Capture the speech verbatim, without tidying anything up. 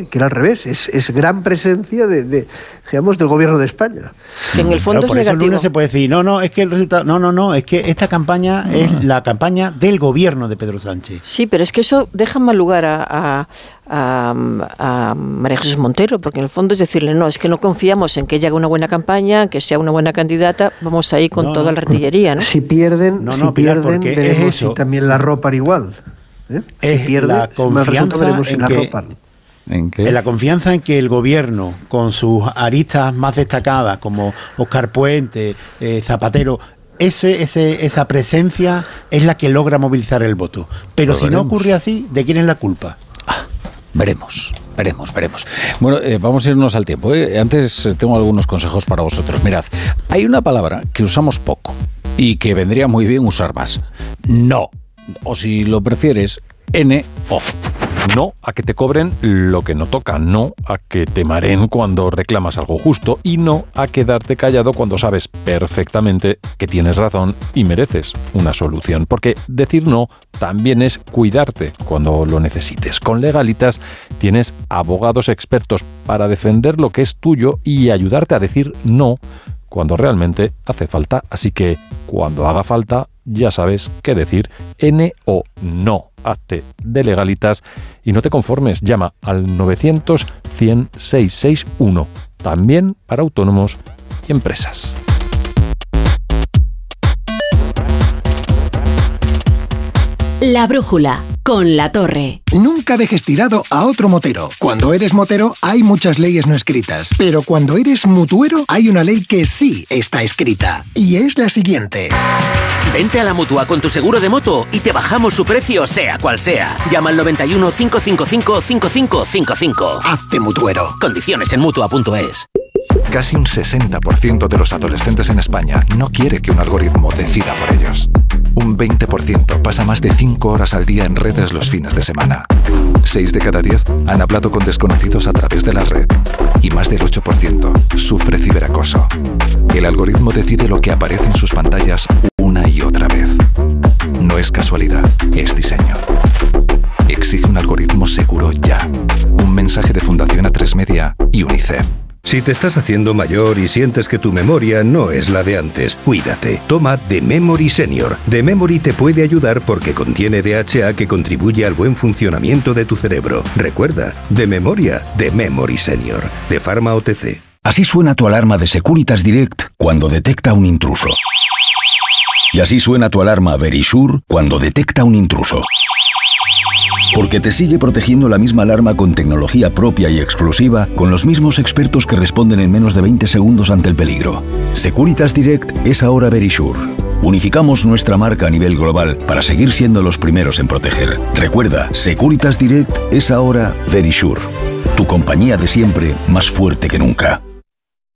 que era al revés, es, es gran presencia de, de, digamos, del gobierno de España. Que en el fondo claro, es por negativo. eso el lunes se puede decir, no, no, es que el resultado, no, no, no, es que esta campaña no. es la campaña del gobierno de Pedro Sánchez. Sí, pero es que eso deja mal lugar a, a, a, a María Jesús Montero, porque en el fondo es decirle, no, es que no confiamos en que ella haga una buena campaña, que sea una buena candidata, vamos ahí con no, toda no. la artillería, ¿no? Si pierden, no, no, si pierden, Pilar, veremos si también la ropan igual. ¿eh? Es si pierden, la confianza veremos si en la que... ropan. ¿En qué? En la confianza en que el gobierno, con sus aristas más destacadas, como Óscar Puente, eh, Zapatero, ese, ese, esa presencia es la que logra movilizar el voto. Pero Lo si veremos. no ocurre así, ¿de quién es la culpa? Ah, veremos, veremos, veremos. Bueno, eh, vamos a irnos al tiempo. ¿eh? Antes eh, tengo algunos consejos para vosotros. Mirad, hay una palabra que usamos poco y que vendría muy bien usar más. No. O si lo prefieres, N O. No a que te cobren lo que no toca, no a que te mareen cuando reclamas algo justo y no a quedarte callado cuando sabes perfectamente que tienes razón y mereces una solución. Porque decir no también es cuidarte cuando lo necesites. Con Legalitas tienes abogados expertos para defender lo que es tuyo y ayudarte a decir no cuando realmente hace falta. Así que cuando haga falta, ya sabes qué decir. N o no. Hazte de Legalitas y no te conformes. Llama al novecientos cien seiscientos sesenta y uno. También para autónomos y empresas. La brújula, con La Torre. Nunca dejes tirado a otro motero. Cuando eres motero hay muchas leyes no escritas, pero cuando eres mutuero hay una ley que sí está escrita. Y es la siguiente. Vente a la Mutua con tu seguro de moto y te bajamos su precio sea cual sea. Llama al noventa y uno, cinco cinco cinco, cinco cinco cinco cinco. Hazte mutuero. Condiciones en mutua punto es. Casi un sesenta por ciento de los adolescentes en España no quiere que un algoritmo decida por ellos. Un veinte por ciento pasa más de cinco horas al día en redes los fines de semana. seis de cada diez han hablado con desconocidos a través de la red. Y más del ocho por ciento sufre ciberacoso. El algoritmo decide lo que aparece en sus pantallas una y otra vez. No es casualidad, es diseño. Exige un algoritmo seguro ya. Un mensaje de Fundación A tres Media y UNICEF. Si te estás haciendo mayor y sientes que tu memoria no es la de antes, cuídate. Toma The Memory Senior. The Memory te puede ayudar porque contiene D H A que contribuye al buen funcionamiento de tu cerebro. Recuerda, de memoria, The Memory Senior, de Pharma O T C. Así suena tu alarma de Securitas Direct cuando detecta un intruso. Y así suena tu alarma Verisure cuando detecta un intruso. Porque te sigue protegiendo la misma alarma con tecnología propia y exclusiva, con los mismos expertos que responden en menos de veinte segundos ante el peligro. Securitas Direct es ahora Verisure. Unificamos nuestra marca a nivel global para seguir siendo los primeros en proteger. Recuerda, Securitas Direct es ahora Verisure. Tu compañía de siempre más fuerte que nunca.